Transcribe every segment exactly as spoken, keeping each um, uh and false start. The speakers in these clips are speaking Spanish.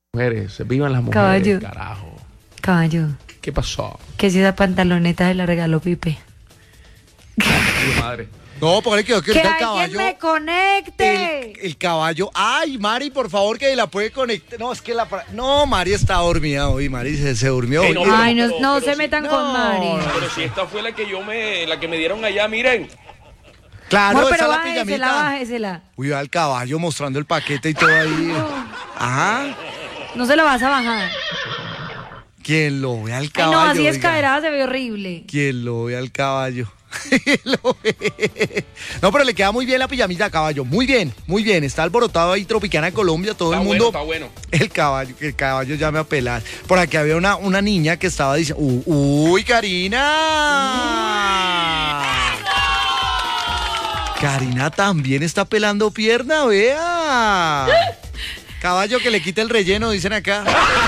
Mujeres, vivan las mujeres, Caballo. carajo. Caballo. ¿Qué pasó? Que si esa pantaloneta se la regaló Pipe. Ay, madre. No, porque quedó que ¡Que ahorita el alguien caballo. me conecte! El, el caballo. Ay, Mari, por favor, que la puede conectar. No, es que la. No, Mari está dormida hoy. Mari se, se durmió. Eh, hoy. no, Ay, pero- no, pero- no pero se si- metan no, con Mari. Pero si esta fue la que yo me, la que me dieron allá, miren. Claro, Amor, esa pero es la bájesela, pijamita. bájesela. Uy, al caballo mostrando el paquete y todo ahí. Ajá. No se la vas a bajar. Quien lo ve al Ay, caballo. no, así oiga. escaberada se ve horrible. Quien lo ve al caballo. Lo ve. No, pero le queda muy bien la pijamita a caballo. Muy bien, muy bien. Está alborotado ahí Tropicana Colombia, todo Está el bueno, mundo. está bueno. El caballo, que el caballo ya me apela. Por aquí había una, una niña que estaba diciendo, "U- uy, Karina. Karina también está pelando pierna, vea. Caballo que le quite el relleno, dicen acá.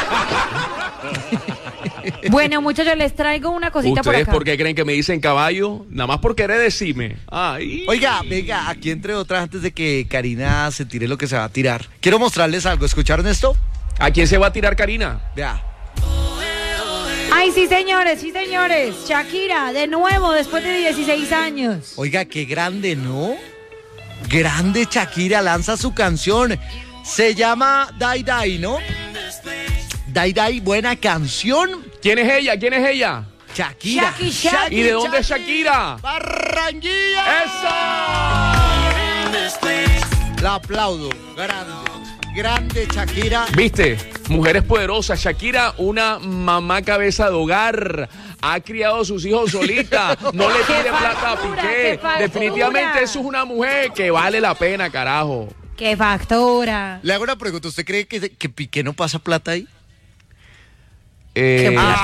Bueno, muchachos, les traigo una cosita por ¿Ustedes acá. por qué creen que me dicen caballo? Nada más por querer decirme. Ay. Oiga, venga, aquí entre otras, antes de que Karina se tire lo que se va a tirar, quiero mostrarles algo. ¿Escucharon esto? ¿A quién se va a tirar Karina? Vea. Ay, sí, señores, sí, señores. Shakira, de nuevo, después de dieciséis años. Oiga, qué grande, ¿no? Grande Shakira lanza su canción. Se llama Dai Dai, ¿no? Dai Dai, buena canción. ¿Quién es ella? ¿Quién es ella? Shakira. Shaki, Shaki. ¿Y de dónde es Shakira? ¡Barranquilla! ¡Eso! La aplaudo. Grande. Grande Shakira. ¿Viste? Mujeres poderosas. Shakira, una mamá cabeza de hogar. Ha criado a sus hijos solita. No le ¡Qué pide plata a factura, Piqué. qué factura! Definitivamente eso es una mujer que vale la pena, carajo. ¡Qué factura! Le hago una pregunta. ¿Usted cree que, que Piqué no pasa plata ahí? Eh, ¡Qué plata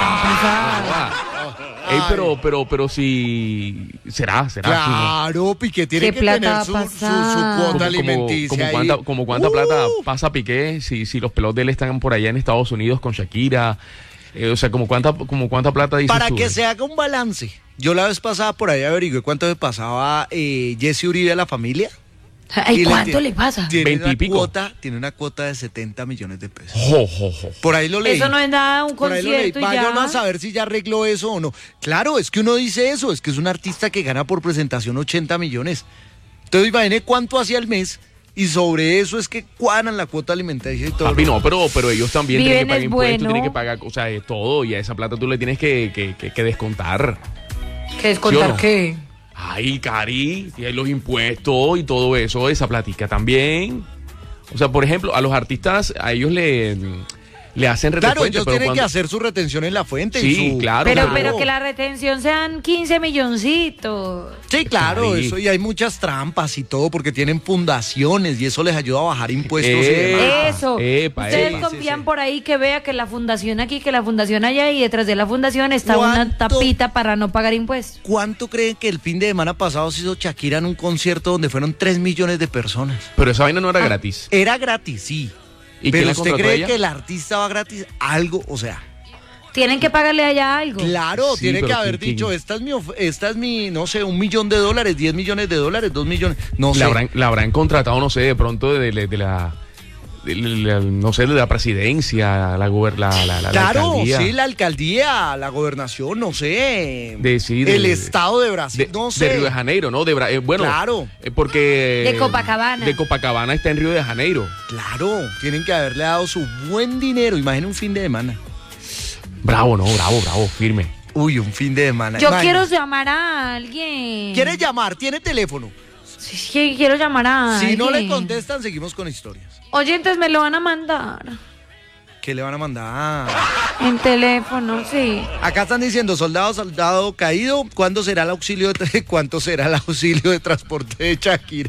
ah, Ey, pero, pero, pero si... ¿Será? ¿Será? Claro, Piqué tiene ¿Qué que plata tener va a su, su, su pasar? cuota Como, alimenticia como, ahí. cuánta, como cuánta plata Uh. pasa Piqué si, si los pelos de él están por allá en Estados Unidos con Shakira. Eh, o sea, como cuánta, como cuánta plata dices Para tú. que se haga un balance. Yo la vez pasada por ahí averigué cuánto le pasaba eh, Jesse Uribe a la familia. Ay, Y ¿cuánto tiene- le pasa? Tiene Veinte y una, pico. cuota, tiene una cuota de setenta millones de pesos. Jo, jo, jo. Por ahí lo leí. Eso no es nada, un Por ahí lo leí. concierto y Vaya ya. uno a saber si ya arregló eso o no. Claro, es que uno dice eso, es que es un artista que gana por presentación ochenta millones. Entonces imagine cuánto hacía al mes y sobre eso es que cuadran la cuota alimentaria y todo. Papi, no, pero, pero ellos también Viven tienen que pagar es impuestos, bueno. tienen que pagar, o sea, de todo, y a esa plata tú le tienes que, que, que, que descontar. ¿Qué descontar ¿Sí o no? qué? Ay, Cari, y hay los impuestos y todo eso, esa platica también. O sea, por ejemplo, a los artistas, a ellos le, le hacen Claro, retecuente, ellos pero tienen cuando- que hacer su retención en la fuente. Sí, y su... claro. Pero, claro. pero que la retención sean quince milloncitos. Sí, claro, Cari. eso, y hay muchas trampas y todo porque tienen fundaciones y eso les ayuda a bajar impuestos y Eh, demás. Eso. epa, Ustedes epa. confían Sí, sí. por ahí que vea que la fundación aquí, que la fundación allá y detrás de la fundación está una ¿Cuánto? tapita para no pagar impuestos. ¿Cuánto creen que el fin de semana pasado se hizo Shakira en un concierto donde fueron tres millones de personas? Pero esa vaina no Ah. era gratis. Era gratis, sí. ¿Y quién Pero la usted contrató a cree ella? que el artista va gratis, algo, o sea, Tienen que pagarle allá algo. claro, Sí, tiene que pero haber ¿quién- dicho, quién? esta es mi, of- esta es mi, no sé, un millón de dólares, diez millones de dólares, dos millones, no sé. La habrán, la habrán contratado, no sé, de pronto de, de- de la, de la- no sé, de la presidencia, la, gober- la, la, la- la Claro, alcaldía. sí, la alcaldía, la gobernación, no sé. De- sí, de- el estado de Brasil, de, no sé. de Río de Janeiro, ¿no? De, Bra- eh, bueno, Claro. eh, porque... De Copacabana. De Copacabana está en Río de Janeiro. Claro, tienen que haberle dado su buen dinero. Imagina un fin de semana. Bravo, no, bravo, bravo, firme. Uy, un fin de semana. Yo Imagina. quiero llamar a alguien. ¿Quiere llamar? ¿Tiene teléfono? Sí, sí, quiero llamar a Si no le alguien. contestan, seguimos con historias. Oyentes, me lo van a mandar. ¿Qué le van a mandar? En teléfono, sí. Acá están diciendo, soldado, soldado caído, ¿cuándo será el auxilio de cuánto será el auxilio de transporte de Shakira?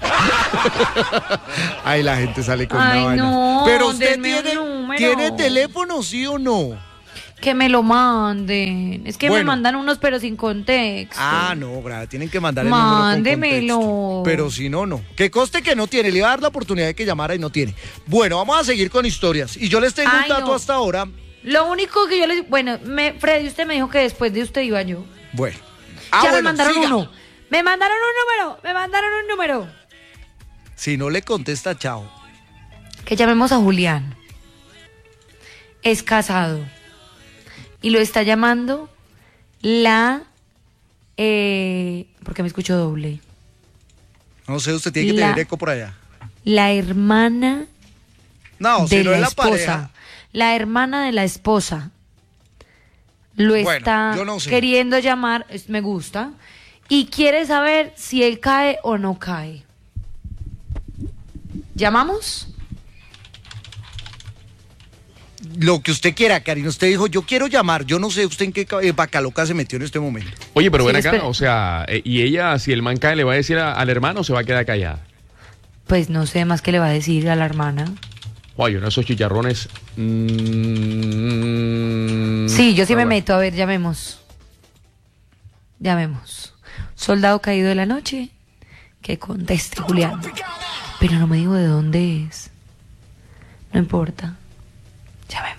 Ay, la gente sale con Ay, una vaina. no, Pero usted denme un tiene, número. ¿tiene teléfono, sí o no? Que me lo manden. Es que Bueno. me mandan unos, pero sin contexto. Ah, no, grave, tienen que mandar el número con Mándemelo. contexto. Pero si no, no. Que coste que no tiene, le iba a dar la oportunidad de que llamara y no tiene. Bueno, vamos a seguir con historias. Y yo les tengo Ay, un dato no. hasta ahora. Lo único que yo les... Bueno, me, Freddy, usted me dijo que después de usted iba yo. Bueno. ya Ah, me bueno, mandaron siga. uno. Me mandaron un número. Me mandaron un número. Si no le contesta, chao. Que llamemos a Julián. es casado y lo está llamando la... Eh, porque me escucho doble. No sé, usted tiene que La- tener eco por allá. La hermana No, de si no la es la esposa. pareja. La hermana de la esposa lo Bueno, está yo no sé. queriendo llamar, es- me gusta, y quiere saber si él cae o no cae. ¿Llamamos? Lo que usted quiera, Karina. Usted dijo, yo quiero llamar. Yo no sé usted en qué ca- eh, vaca loca se metió en este momento. Oye, pero Sí, ven acá, espera. o sea, eh, y ella, si el man cae, le va a decir a- al hermano o se va a quedar callada. Pues no sé más qué le va a decir a la hermana. Oye, uno de esos chicharrones. mm, Sí, yo sí pero me bueno. meto. A ver, llamemos. Llamemos. Soldado caído de la noche. Que conteste, Julián. Pero no me digo de dónde es. No importa. Llamemos.